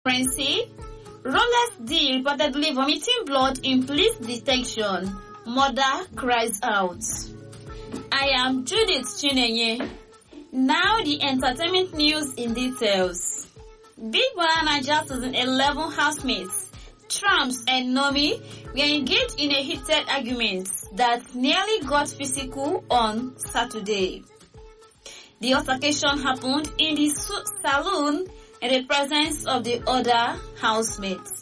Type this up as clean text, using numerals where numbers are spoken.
Currency. Rolex D reportedly vomiting blood in police detection. Mother cries out. I am Judith Chinenye. Now the entertainment news in details. Big Brother Naija season 11 housemates, Trumps and Nomi were engaged in a heated argument that nearly got physical on Saturday. The altercation happened in the saloon in the presence of the other housemates.